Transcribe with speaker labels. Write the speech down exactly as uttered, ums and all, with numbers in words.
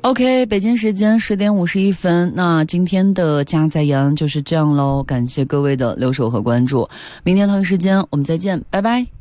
Speaker 1: OK， 北京时间十点五十一分，那今天的家在阳就是这样喽，感谢各位的留守和关注，明天同一时间我们再见，拜拜。